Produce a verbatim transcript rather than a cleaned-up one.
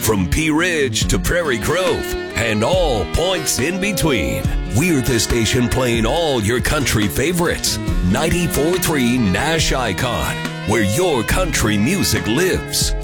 from Pea Ridge to Prairie Grove and all points in between. We're the station playing all your country favorites. ninety-four point three Nash Icon, where your country music lives.